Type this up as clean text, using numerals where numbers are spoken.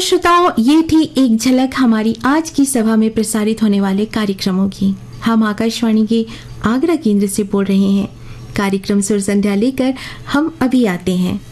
श्रोताओं, ये थी एक झलक हमारी आज की सभा में प्रसारित होने वाले कार्यक्रमों की। हम आकाशवाणी के आगरा केंद्र से बोल रहे हैं। कार्यक्रम सुर संध्या लेकर हम अभी आते हैं।